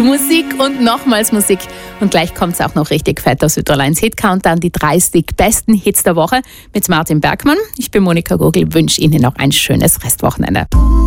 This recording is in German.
Musik und nochmals Musik. Und gleich kommt es auch noch richtig fett aus Südtirolins Hit-Countdown, die 30 besten Hits der Woche mit Martin Bergmann. Ich bin Monika Gurgel, wünsche Ihnen noch ein schönes Restwochenende.